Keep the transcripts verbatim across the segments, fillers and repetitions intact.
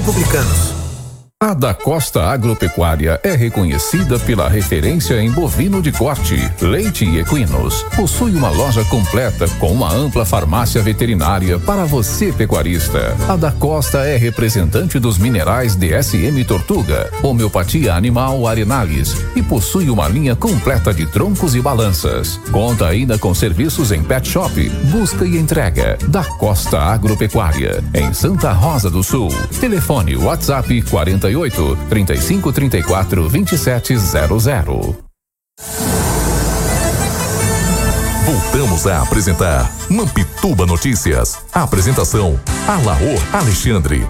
Republicanos. A Da Costa Agropecuária é reconhecida pela referência em bovino de corte, leite e equinos. Possui uma loja completa com uma ampla farmácia veterinária para você pecuarista. A Da Costa é representante dos minerais D S M Tortuga, homeopatia animal Arenales e possui uma linha completa de troncos e balanças. Conta ainda com serviços em pet shop, busca e entrega. Da Costa Agropecuária, em Santa Rosa do Sul. Telefone WhatsApp quarenta e oito, trinta e cinco, trinta e quatro, vinte e sete zero zero. Voltamos a apresentar Mampituba Notícias. A apresentação, Alaor Alexandre.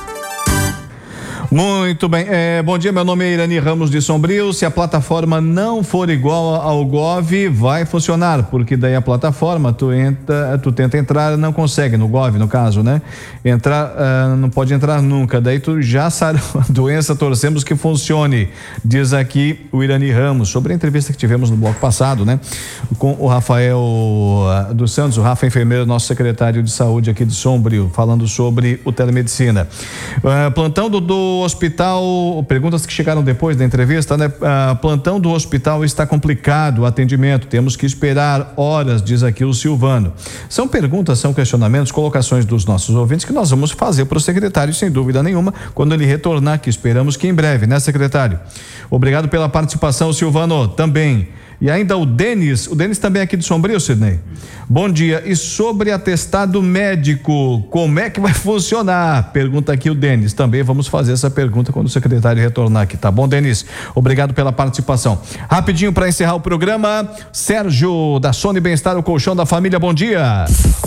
Muito bem, é, bom dia, meu nome é Irani Ramos de Sombrio. Se a plataforma não for igual ao Gov, vai funcionar, porque daí a plataforma, tu entra, tu tenta entrar, não consegue, no Gov no caso, né? Entrar, uh, não pode entrar nunca, daí tu já sarou a doença, torcemos que funcione, diz aqui o Irani Ramos, sobre a entrevista que tivemos no bloco passado, né? Com o Rafael uh, dos Santos, o Rafa enfermeiro, nosso secretário de saúde aqui de Sombrio, falando sobre o telemedicina. Uh, plantão do, do hospital, perguntas que chegaram depois da entrevista, né? Ah, plantão do hospital está complicado, o atendimento, temos que esperar horas, diz aqui o Silvano. São perguntas, são questionamentos, colocações dos nossos ouvintes que nós vamos fazer para o secretário, sem dúvida nenhuma, quando ele retornar, que esperamos que em breve, né, secretário? Obrigado pela participação, Silvano, também. E ainda o Denis, o Denis também aqui de Sombrio, Sidney. Bom dia, e sobre atestado médico, como é que vai funcionar? Pergunta aqui o Denis, também vamos fazer essa pergunta quando o secretário retornar aqui, tá bom, Denis? Obrigado pela participação. Rapidinho para encerrar o programa, Sérgio da Sony Bem-Estar, o colchão da família, bom dia.